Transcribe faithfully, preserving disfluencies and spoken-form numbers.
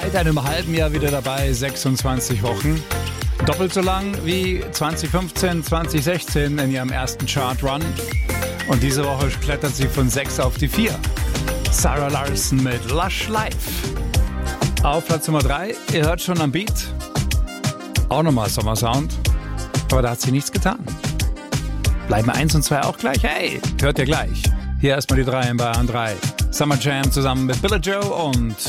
seit einem halben Jahr wieder dabei, sechsundzwanzig Wochen. Doppelt so lang wie zwanzig fünfzehn, zwanzig sechzehn in ihrem ersten Chart-Run. Und diese Woche klettert sie von sechs auf die vier. Sarah Larson mit Lush Life. Auf Platz Nummer drei, ihr hört schon am Beat. Auch nochmal Sommersound. Aber da hat sie nichts getan. Bleiben eins und zwei auch gleich? Hey, hört ihr gleich. Hier erstmal die drei in Bayern drei. Summer Jam zusammen mit Billie Joe und